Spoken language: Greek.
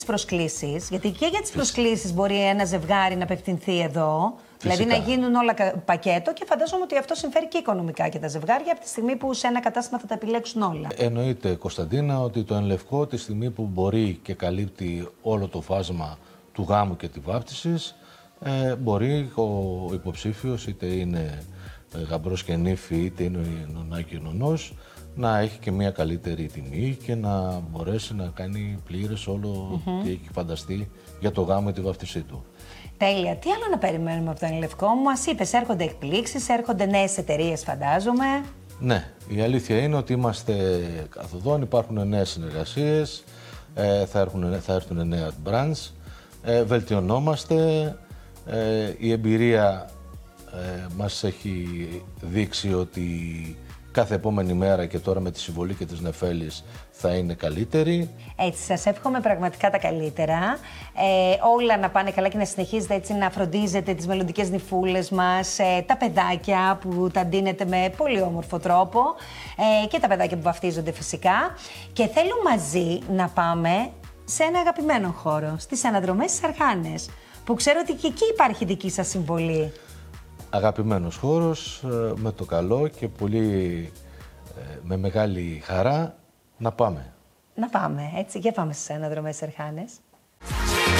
Προσκλήσεις, γιατί και για τις προσκλήσεις μπορεί ένα ζευγάρι να απευθυνθεί εδώ. Φυσικά. Δηλαδή να γίνουν όλα πακέτο και φαντάζομαι ότι αυτό συμφέρει και οικονομικά και τα ζευγάρια από τη στιγμή που σε ένα κατάστημα θα τα επιλέξουν όλα. Εννοείται, Κωνσταντίνα, ότι το εν λευκό τη στιγμή που μπορεί και καλύπτει όλο το φάσμα του γάμου και τη βάφτισης, μπορεί ο υποψήφιος, είτε είναι γαμπρός και νύφη, είτε είναι νονά και νονός, να έχει και μια καλύτερη τιμή και να μπορέσει να κάνει πλήρες όλο τι έχει φανταστεί για το γάμο και τη βάφτισή του. Τέλεια. Τι άλλο να περιμένουμε από το εν λευκό? Μας είπες, έρχονται εκπλήξεις, έρχονται νέες εταιρείες, φαντάζομαι. Ναι, η αλήθεια είναι ότι είμαστε καθοδόν, υπάρχουν νέες συνεργασίες, θα έρθουν νέα branch, βελτιωνόμαστε, η εμπειρία μας έχει δείξει ότι κάθε επόμενη μέρα και τώρα με τη συμβολή και της Νεφέλης θα είναι καλύτερη. Έτσι, σας εύχομαι πραγματικά τα καλύτερα. Όλα να πάνε καλά και να συνεχίζετε έτσι να φροντίζετε τις μελλοντικές νυφούλες μας, τα παιδάκια που τα ντύνετε με πολύ όμορφο τρόπο και τα παιδάκια που βαφτίζονται φυσικά. Και θέλω μαζί να πάμε σε ένα αγαπημένο χώρο, στις αναδρομές στις Αρχάνες, που ξέρω ότι και εκεί υπάρχει δική σας συμβολή. Αγαπημένος χώρος, με το καλό και πολύ με μεγάλη χαρά να πάμε. Να πάμε, έτσι, για πάμε στις αναδρομές στις Αρχάνες.